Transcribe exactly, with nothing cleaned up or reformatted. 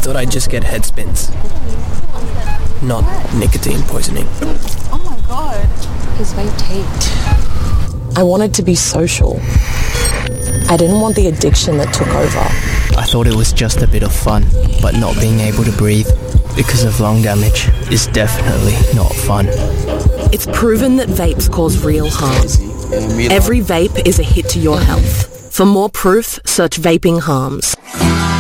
thought I'd just get head spins. Not nicotine poisoning. Oh my god. His vape taped. I wanted to be social. I didn't want the addiction that took over. I thought it was just a bit of fun, but not being able to breathe because of lung damage is definitely not fun. It's proven that vapes cause real harm. Every vape is a hit to your health. For more proof, search Vaping Harms.